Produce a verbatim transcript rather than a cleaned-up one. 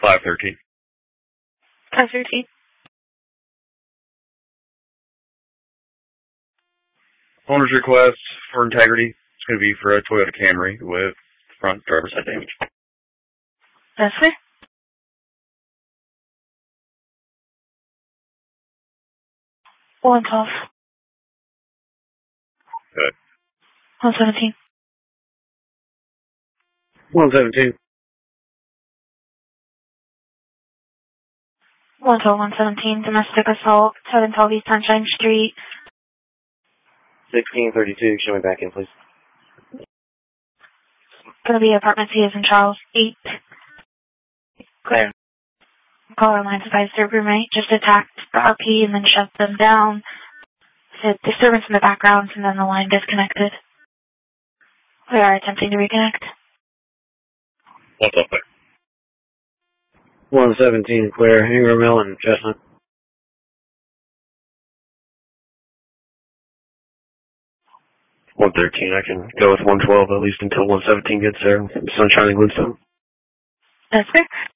five thirteen. five thirteen. Owner's request for integrity. It's going to be for a Toyota Camry with front driver's side damage. That's clear. One twelve. Good. One seventeen. One seventeen. One twelve, one seventeen. Domestic assault. Seven twelve East Sunshine Street. Sixteen thirty two. Show me back in, please. Gonna be apartment C as in Charles. Eight. Clear. Caller line advised their roommate just attacked the R P and then shut them down. Said disturbance in the background and then the line disconnected. We are attempting to reconnect. What's up there? One seventeen clear. Ingram Mill and Chestnut. One thirteen. I can go with one twelve at least until one seventeen gets there. Sunshine and Glenstone. That's fair.